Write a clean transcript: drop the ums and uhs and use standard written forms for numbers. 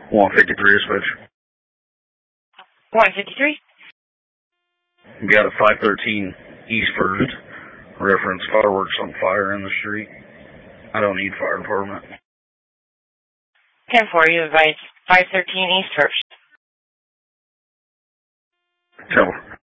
153 to switch. 153? Got a 513 East First. Reference fireworks on fire in the street. I don't need fire department. 10-4, you advise 513 East First. 10-4.